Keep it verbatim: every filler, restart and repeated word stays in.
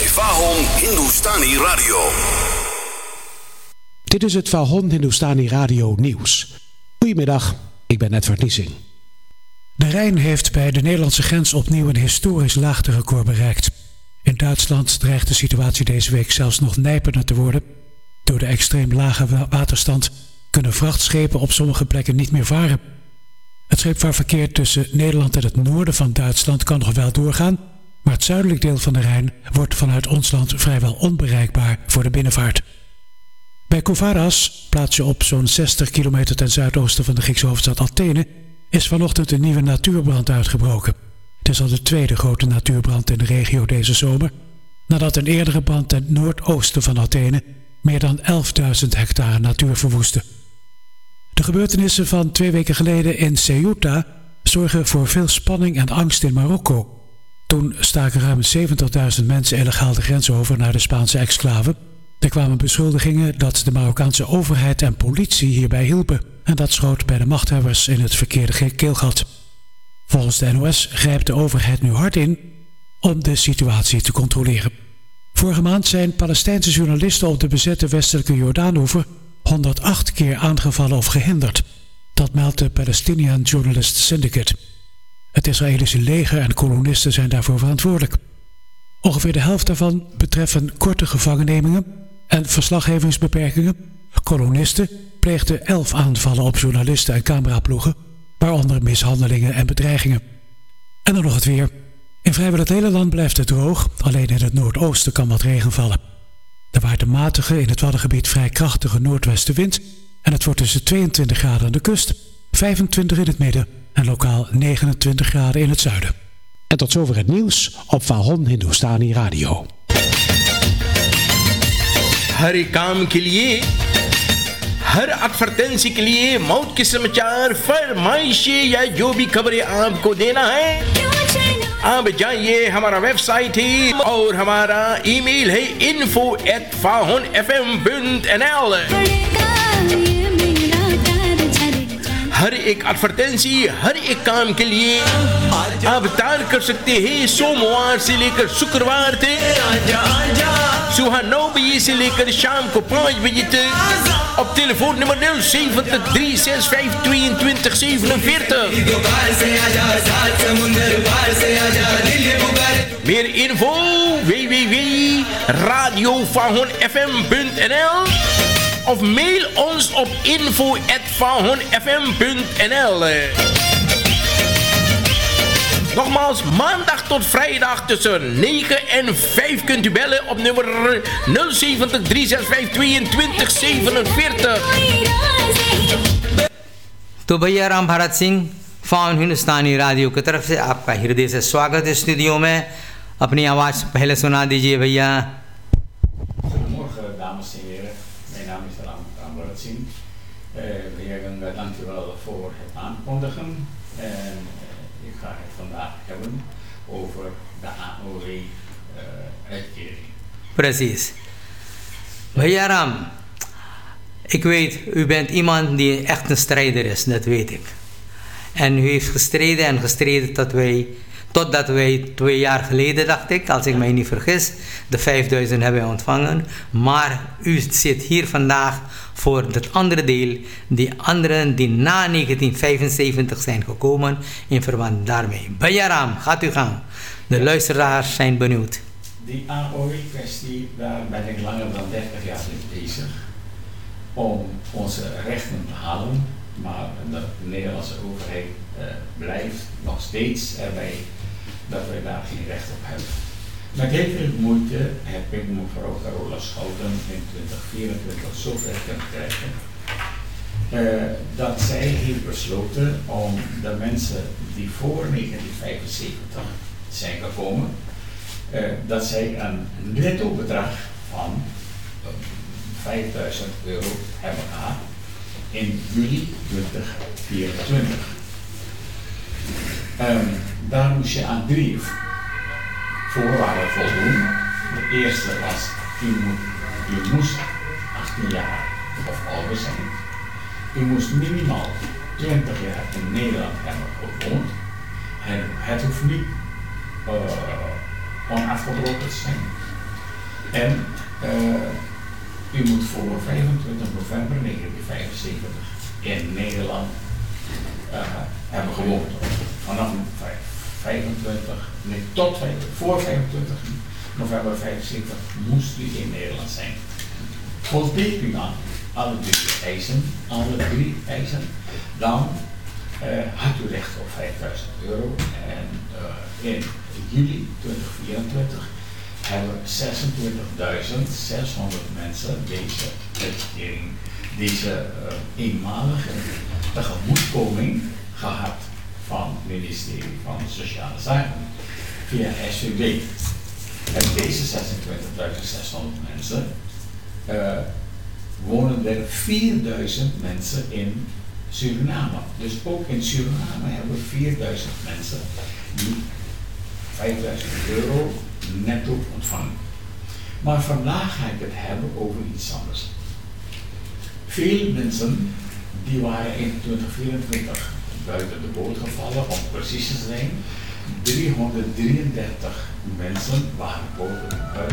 bij Vahon Hindustani Radio. Dit is het Vahon Hindustani Radio nieuws. Goedemiddag, ik ben Edward Niesing. De Rijn heeft bij de Nederlandse grens opnieuw een historisch laagterecord bereikt. In Duitsland dreigt de situatie deze week zelfs nog nijpender te worden. Door de extreem lage waterstand kunnen vrachtschepen op sommige plekken niet meer varen. Het scheepvaartverkeer tussen Nederland en het noorden van Duitsland kan nog wel doorgaan, maar het zuidelijk deel van de Rijn wordt vanuit ons land vrijwel onbereikbaar voor de binnenvaart. Bij Kouvaras, plaatsje op zo'n zestig kilometer ten zuidoosten van de Griekse hoofdstad Athene, is vanochtend een nieuwe natuurbrand uitgebroken. Het is al de tweede grote natuurbrand in de regio deze zomer, nadat een eerdere brand ten noordoosten van Athene meer dan elfduizend hectare natuur verwoestte. De gebeurtenissen van twee weken geleden in Ceuta zorgen voor veel spanning en angst in Marokko. Toen staken ruim zeventigduizend mensen illegaal de grens over naar de Spaanse exclave. Er kwamen beschuldigingen dat de Marokkaanse overheid en politie hierbij hielpen en dat schoot bij de machthebbers in het verkeerde keelgat. Volgens de N O S grijpt de overheid nu hard in om de situatie te controleren. Vorige maand zijn Palestijnse journalisten op de bezette westelijke Jordaanoever honderdacht keer aangevallen of gehinderd. Dat meldt de Palestinian Journalist Syndicate. Het Israëlische leger en kolonisten zijn daarvoor verantwoordelijk. Ongeveer de helft daarvan betreffen korte gevangennemingen en verslaggevingsbeperkingen. Kolonisten pleegden elf aanvallen op journalisten en cameraploegen, waaronder mishandelingen en bedreigingen. En dan nog het weer. In vrijwel het hele land blijft het droog, alleen in het noordoosten kan wat regen vallen. Er waait een matige, in het Waddengebied vrij krachtige noordwestenwind en het wordt tussen tweeëntwintig graden aan de kust, vijfentwintig in het midden en lokaal negenentwintig graden in het zuiden. En tot zover het nieuws op Vahon Hindustani Radio. हर काम के लिए हर एडवर्टाइजिंग के लिए मौत के समाचार फरमाइशें या जो भी खबरें आपको देना है आप जाइए हमारा वेबसाइट है और हमारा ईमेल है info at fahon f m dot n l। हर एक एडवर्टाइजिंग हर एक काम के लिए आप दान कर सकते हैं सोमवार से लेकर शुक्रवार तक सुबह नौ बजे से लेकर शाम को पाँच बजे तक op telefoonnummer nul zeven drie zes vijf tweeëntwintig zevenenveertig. Meer info w w w punt radio vahon f m punt n l of mail ons op info at vahon f m punt n l. Nogmaals, maandag tot vrijdag tussen negen en vijf kunt u bellen op nummer nul zeven drie zes vijf tweeëntwintig zevenenveertig. तो भैया राम भारत सिंह फाउन हिंदुस्तानी रेडियो की तरफ से आपका हृदय से स्वागत है स्टूडियो में। अपनी आवाज़ पहले सुना दीजिए भैया। Goedemorgen dames en heren, mijn naam is Ram Bharat Singh. Meneer Ganga, dank u wel voor het aankondigen. En uh, ik ga het vandaag hebben over de A O W-uitkering. Uh, Precies. भैया Ram, ik weet, u bent iemand die echt een strijder is, dat weet ik. En u heeft gestreden en gestreden tot wij, totdat wij twee jaar geleden, dacht ik, als ik mij niet vergis, de vijfduizend hebben ontvangen. Maar u zit hier vandaag voor het andere deel, die anderen die na negentien vijfenzeventig zijn gekomen in verband daarmee. Bhaiya Ram, gaat u gang. De luisteraars zijn benieuwd. Die A O W-kwestie, daar ben ik langer dan dertig jaar mee bezig. Om onze rechten te halen, maar de Nederlandse overheid uh, blijft nog steeds erbij dat wij daar geen recht op hebben. Met heel veel moeite heb ik mevrouw Carola Schouten in twintig vierentwintig zover kunnen krijgen uh, dat zij heeft besloten om de mensen die voor negentien vijfenzeventig zijn gekomen, uh, dat zij een netto bedrag van uh, vijfduizend euro hebben gehad in juli twintig vierentwintig. Um, daar moest je aan drie voorwaarden voldoen. De eerste was, u, moet, u moest achttien jaar of ouder zijn. U moest minimaal twintig jaar in Nederland hebben gewoond. En het hoeft niet uh, onafgebroken te zijn. En uh, u moet voor vijfentwintig november negentien vijfenzeventig in Nederland uh, hebben gewoond. Vanaf vijfentwintig, nee, tot voor vijfentwintig november vijfenzeventig moest u in Nederland zijn. Voldeed u aan alle drie eisen, alle drie eisen, dan uh, had u recht op vijfduizend euro. En uh, in juli tweeduizend vierentwintig hebben zesentwintigduizend zeshonderd mensen deze uitkering, deze uh, eenmalige tegemoetkoming gehad van het ministerie van Sociale Zaken via S V B. En deze zesentwintigduizend zeshonderd mensen uh, wonen er vierduizend mensen in Suriname. Dus ook in Suriname hebben we vierduizend mensen die vijfduizend euro netto ontvangen. Maar vandaag ga ik het hebben over iets anders. Veel mensen die waren in tweeduizend vierentwintig buiten de boot gevallen, om precies te zijn. driehonderddrieëndertig mensen waren buiten